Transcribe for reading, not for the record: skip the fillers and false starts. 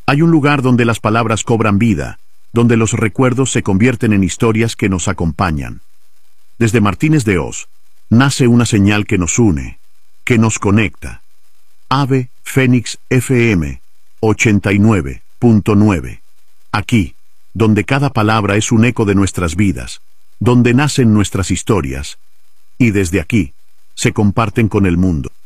Hay un lugar donde las palabras cobran vida, donde los recuerdos se convierten en historias que nos acompañan. Desde Martínez de Oz, nace una señal que nos une, que nos conecta. Ave Fénix FM 89.9. Aquí, donde cada palabra es un eco de nuestras vidas, donde nacen nuestras historias, y desde aquí, se comparten con el mundo.